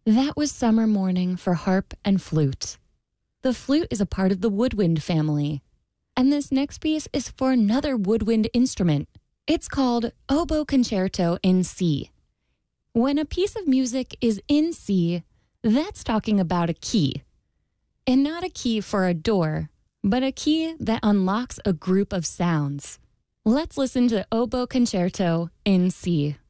That was Summer Morning for harp and flute. The flute is a part of the woodwind family. And this next piece is for another woodwind instrument. It's called Oboe Concerto in C. When a piece of music is in C, that's talking about a key. And not a key for a door, but a key that unlocks a group of sounds. Let's listen to Oboe Concerto in C.